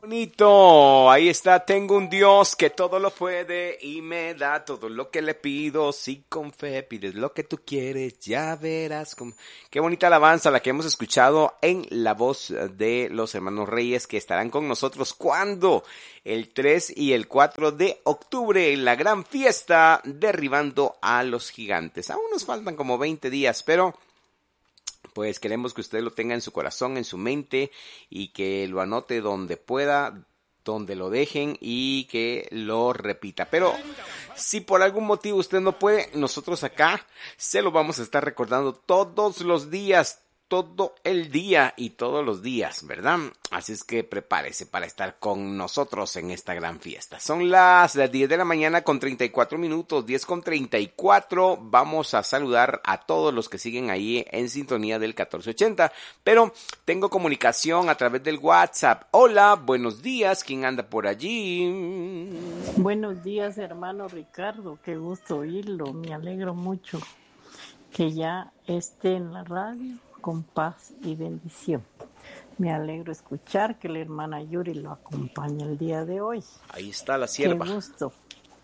Bonito, ahí está, tengo un Dios que todo lo puede y me da todo lo que le pido. Si con fe pides lo que tú quieres, ya verás. Qué bonita alabanza la que hemos escuchado en la voz de los hermanos Reyes, que estarán con nosotros cuando el 3 y el 4 de octubre en la gran fiesta derribando a los gigantes. Aún nos faltan como 20 días, pero pues queremos que usted lo tenga en su corazón, en su mente, y que lo anote donde pueda, donde lo dejen, y que lo repita. Pero si por algún motivo usted no puede, nosotros acá se lo vamos a estar recordando todos los días, todo el día y todos los días, ¿verdad? Así es que prepárese para estar con nosotros en esta gran fiesta. Son las 10 de la mañana con 34 minutos, 10 con 34. Vamos a saludar a todos los que siguen ahí en sintonía del 1480. Pero tengo comunicación a través del WhatsApp. Hola, buenos días. ¿Quién anda por allí? Buenos días, hermano Ricardo. Qué gusto oírlo. Me alegro mucho que ya esté en la radio con paz y bendición. Me alegro escuchar que la hermana Yuri lo acompaña el día de hoy. Ahí está la sierva. Qué gusto.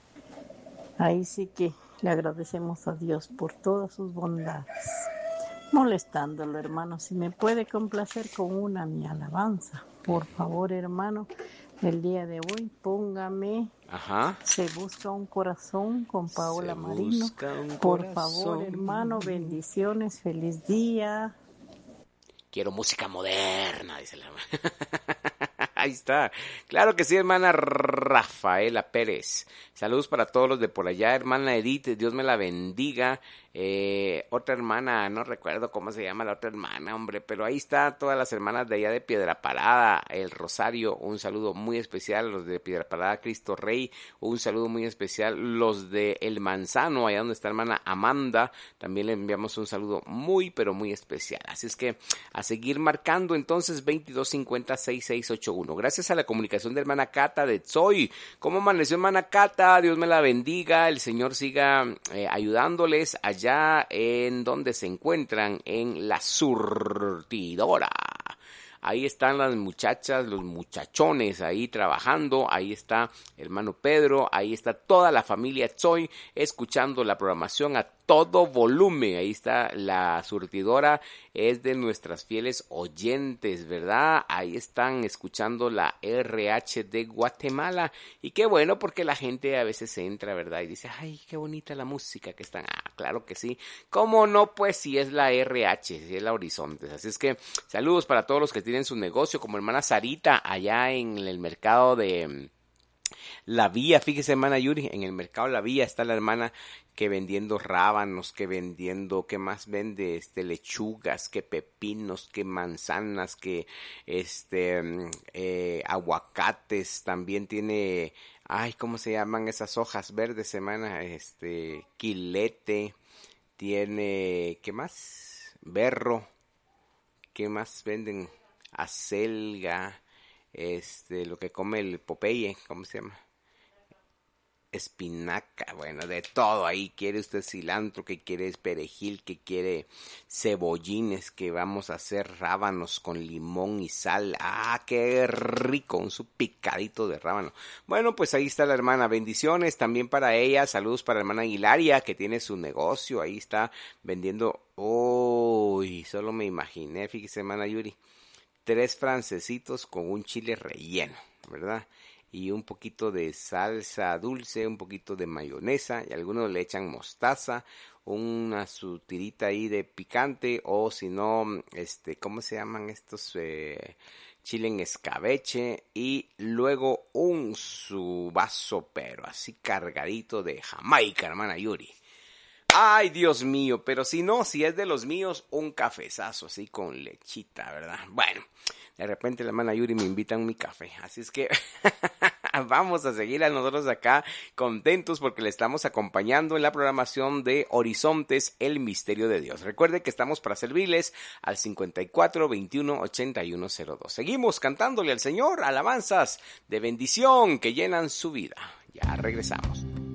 Ahí sí que le agradecemos a Dios por todas sus bondades. Molestándolo, hermano, si me puede complacer con mi alabanza. Por favor, hermano, el día de hoy póngame Se busca un corazón con Paola Marino. Por favor, hermano, bendiciones, feliz día. Quiero música moderna, dice la hermana. Ahí está. Claro que sí, hermana Rafaela Pérez. Saludos para todos los de por allá, hermana Edith, Dios me la bendiga. Otra hermana, no recuerdo cómo se llama la otra hermana, hombre, pero ahí está todas las hermanas de allá de Piedra Parada, el Rosario, un saludo muy especial, los de Piedra Parada, Cristo Rey, un saludo muy especial, los de El Manzano, allá donde está hermana Amanda, también le enviamos un saludo muy, pero muy especial. Así es que a seguir marcando entonces 2250-6681. Gracias a la comunicación de hermana Cata de Tzoy. ¿Cómo amaneció hermana Cata? Dios me la bendiga, el Señor siga ayudándoles allá en donde se encuentran, en la surtidora. Ahí están las muchachas, los muchachones ahí trabajando, ahí está hermano Pedro, ahí está toda la familia Tzoy escuchando la programación a todo volumen. Ahí está la surtidora, es de nuestras fieles oyentes, ¿verdad? Ahí están escuchando la RH de Guatemala y qué bueno porque la gente a veces entra, ¿verdad? Y dice, ay, qué bonita la música que están. Ah, claro que sí. ¿Cómo no? Pues si es la RH, si es la Horizontes. Así es que saludos para todos los que tienen su negocio, como hermana Sarita allá en el mercado de La Villa. Fíjese, hermana Yuri, en el mercado La Villa está la hermana que vendiendo rábanos, que vendiendo, ¿qué más vende? Lechugas, que pepinos, que manzanas, que aguacates, también tiene, ay, ¿cómo se llaman esas hojas verdes, hermana? Quilete, tiene, ¿qué más? Berro, ¿qué más venden? Acelga, lo que come el Popeye, ¿cómo se llama? Espinaca, bueno, de todo ahí. Quiere usted cilantro, que quiere perejil, que quiere cebollines, que vamos a hacer rábanos con limón y sal. ¡Ah, qué rico! Un su picadito de rábano. Bueno, pues ahí está la hermana. Bendiciones también para ella. Saludos para la hermana Hilaria, que tiene su negocio. Ahí está vendiendo. ¡Uy! Solo me imaginé, fíjese, hermana Yuri. 3 francesitos con un chile relleno, ¿verdad? Y un poquito de salsa dulce, un poquito de mayonesa, y algunos le echan mostaza, una su tirita ahí de picante, o si no, ¿cómo se llaman estos? Chile en escabeche, y luego su vaso, pero así cargadito de Jamaica, hermana Yuri. Ay, Dios mío, pero si no, si es de los míos, un cafezazo así con lechita, ¿verdad? Bueno, de repente la hermana Yuri me invita a mi café, así es que vamos a seguir a nosotros acá contentos porque le estamos acompañando en la programación de Horizontes, el misterio de Dios. Recuerde que estamos para servirles al 54 21 81 02. Seguimos cantándole al Señor alabanzas de bendición que llenan su vida. Ya regresamos.